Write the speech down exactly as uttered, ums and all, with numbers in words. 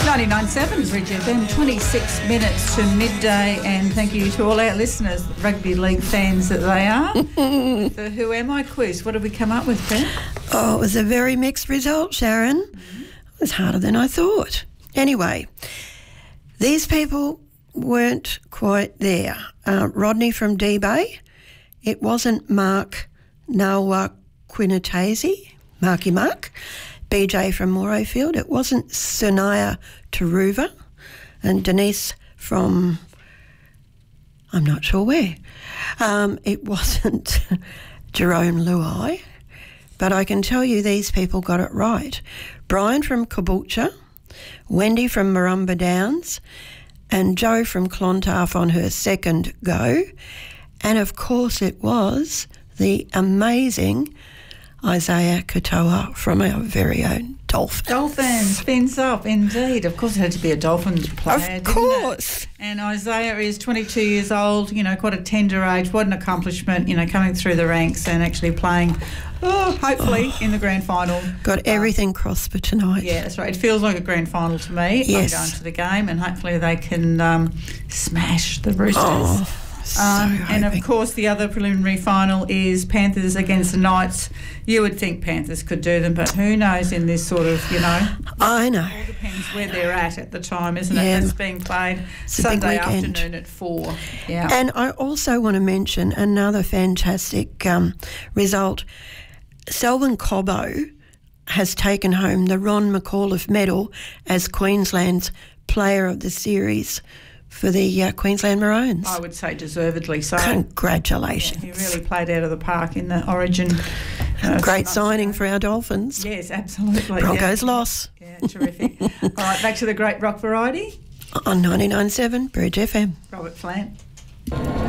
ninety-nine point seven Bridge F M, twenty-six minutes to midday, and thank you to all our listeners, rugby league fans that they are. The Who Am I quiz, what did we come up with, Ben? Oh, it was a very mixed result, Sharon. Mm-hmm. It was harder than I thought. Anyway, these people weren't quite there. Uh, Rodney from D-Bay. It wasn't Mark Nawa Quinatasi, Marky Mark. B J from Morayfield. It wasn't Sunaya Taruva. And Denise from, I'm not sure where. Um, it wasn't Jerome Luai. But I can tell you these people got it right. Brian from Caboolture, Wendy from Marumba Downs, and Joe from Clontarf on her second go. And of course it was the amazing Isaiah Katoa from our very own Dolphins. Dolphins, fins up, indeed. Of course it had to be a Dolphins player, Of course. Didn't it? And Isaiah is twenty-two years old, you know, quite a tender age. What an accomplishment, you know, coming through the ranks and actually playing, oh, hopefully, oh, in the grand final. Got everything um, crossed for tonight. Yeah, that's right. It feels like a grand final to me. Yes. I'm going to the game, and hopefully they can um, smash the Roosters. Oh. So um, and of hoping. course the other preliminary final is Panthers against the Knights. You would think Panthers could do them, but who knows in this sort of, you know. I know. It all depends where they're at at the time, isn't yeah. it? It's being played it's Sunday afternoon at four. Yeah. And I also want to mention another fantastic um, result. Selwyn Cobbo has taken home the Ron McAuliffe Medal as Queensland's Player of the Series for the uh, Queensland Maroons. I would say deservedly so. Congratulations. Yeah, he really played out of the park in the Origin. Uh, Great signing for our Dolphins. Yes, absolutely. Broncos yeah. loss. Yeah, terrific. All right, back to the great rock variety. On ninety-nine point seven Bridge F M. Robert Plant.